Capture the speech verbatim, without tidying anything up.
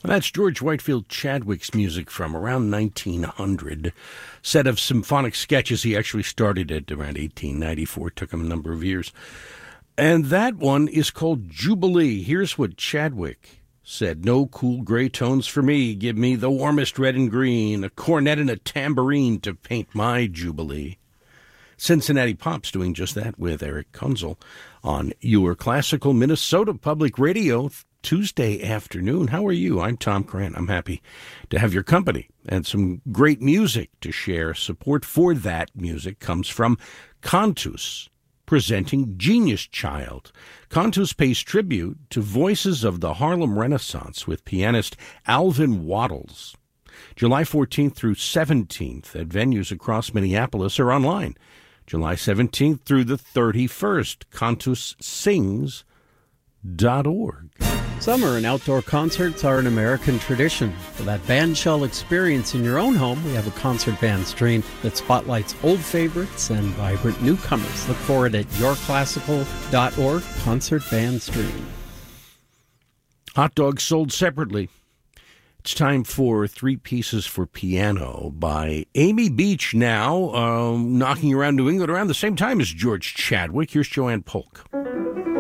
That's George Whitefield Chadwick's music from around nineteen hundred. Set of symphonic sketches. He actually started it around eighteen ninety-four. It took him a number of years. And that one is called Jubilee. Here's what Chadwick said. No cool gray tones for me. Give me the warmest red and green, a cornet and a tambourine to paint my Jubilee. Cincinnati Pop's doing just that with Eric Kunzel on your classical Minnesota Public Radio Tuesday afternoon. How are you? I'm Tom Grant. I'm happy to have your company and some great music to share. Support for that music comes from Contus, presenting Genius Child. Contus pays tribute to voices of the Harlem Renaissance with pianist Alvin Waddles. July fourteenth through seventeenth at venues across Minneapolis or online. July seventeenth through the thirty-first, contus sings dot org. Summer and outdoor concerts are an American tradition. For that bandshell experience in your own home, we have a concert band stream that spotlights old favorites and vibrant newcomers. Look for it at your classical dot org, concert band stream. Hot dogs sold separately. It's time for Three Pieces for Piano by Amy Beach now, um, knocking around New England around the same time as George Chadwick. Here's Joanne Polk.